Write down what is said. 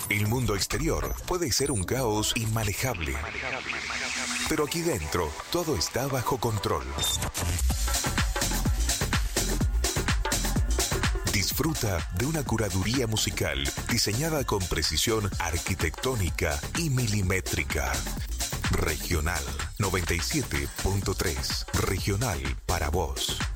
El mundo exterior puede ser un caos inmanejable, pero aquí dentro todo está bajo control. Disfruta de una curaduría musical diseñada con precisión arquitectónica y milimétrica. Regional 97.3. Regional para vos.